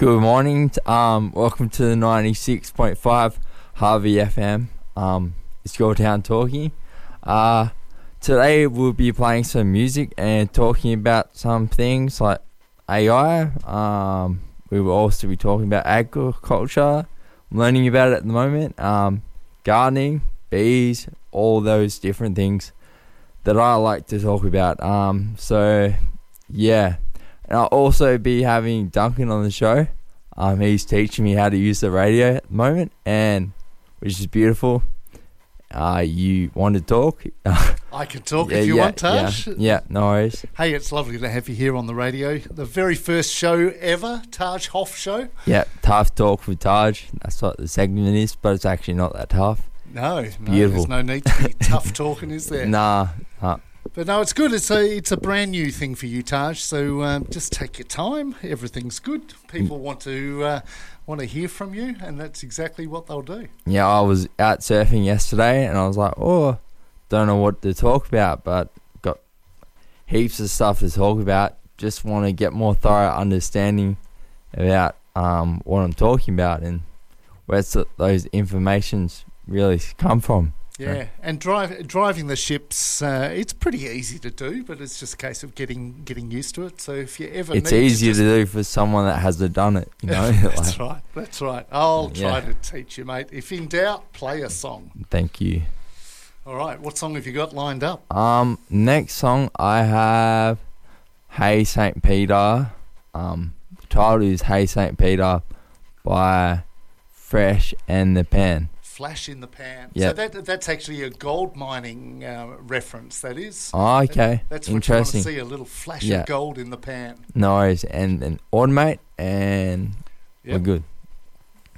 Good morning. Welcome to the 96.5 Harvey FM. It's Your Town Talking. Today we'll be playing some music and talking about some things like AI. We will also be talking about agriculture, learning about it at the moment, gardening, bees, all those different things that I like to talk about. And I'll also be having Duncan on the show. He's teaching me how to use the radio at the moment, and which is beautiful. You want to talk? I can talk if you want, Taj. Yeah, no worries. Hey, it's lovely to have you here on the radio. The very first show ever, Taj Hoff Show. Yeah, Tough Talk with Taj. That's what the segment is, but it's actually not that tough. No, Beautiful. There's no need to be tough talking, is there? Nah. But no, it's good. It's a brand new thing for you, Taj. So just take your time. Everything's good. People want to hear from you, and that's exactly what they'll do. Yeah, I was out surfing yesterday, and I was like, don't know what to talk about, but got heaps of stuff to talk about. Just want to get more thorough understanding about what I'm talking about and where those informations really come from. Yeah, and driving the ships, it's pretty easy to do, but it's just a case of getting used to it. So if you ever it's easier to do for someone that hasn't done it, you know. That's right. I'll try to teach you, mate. If in doubt, play a song. Thank you. All right, what song have you got lined up? Next song I have Hey St. Peter. The title is Hey St. Peter by Fresh and the Pan. Flash in the Pan. Yep. So that's actually a gold mining reference, that is. Oh, okay. That's what interesting. you want to see, a little flash of gold in the pan. No worries. And automate, and we're good.